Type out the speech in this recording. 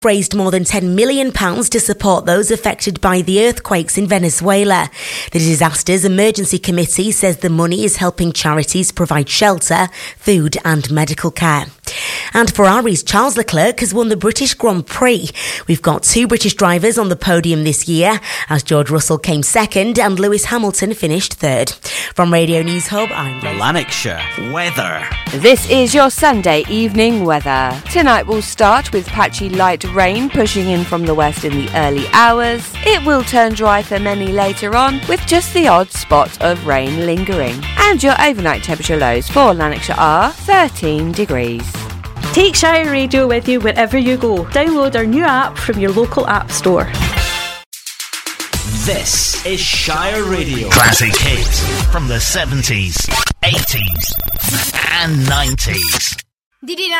raised more than £10 million to support those affected by the earthquakes in Venezuela. The Disasters Emergency Committee says the money is helping charities provide shelter, food and medical care. And Ferrari's Charles Leclerc has won the British Grand Prix. We've got two British drivers on the podium this year, as George Russell came second and Lewis Hamilton finished third. From Radio News Hub, I'm Lanarkshire weather. This is your Sunday evening weather. Tonight will start with patchy light rain pushing in from the west in the early hours. It will turn dry for many later on, with just the odd spot of rain lingering. And your overnight temperature lows for Lanarkshire are 13 degrees. Take Shire Radio with you wherever you go. Download our new app from your local app store. This is Shire Radio. Classic hits from the 70s, 80s and 90s.